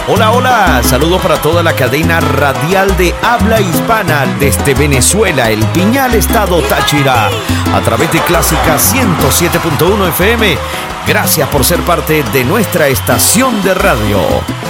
Hola, hola, saludos para toda la cadena radial de habla hispana desde Venezuela, El Piñal, estado Táchira, a través de Clásica 107.1 FM. Gracias por ser parte de nuestra estación de radio.